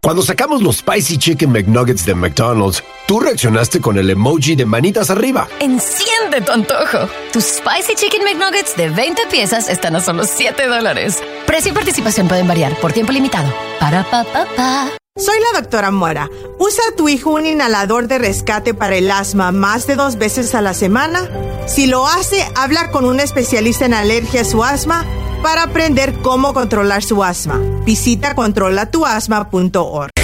Cuando sacamos los Spicy Chicken McNuggets de McDonald's, tú reaccionaste con el emoji de manitas arriba. Enciende tu antojo. Tus Spicy Chicken McNuggets de 20 piezas están a solo $7. Precio y participación pueden variar por tiempo limitado. Para. Soy la doctora Mora. ¿Usa tu hijo un inhalador de rescate para el asma más de 2 veces a la semana? Si lo hace, habla con un especialista en alergias o asma para aprender cómo controlar su asma. Visita controlatuasma.org.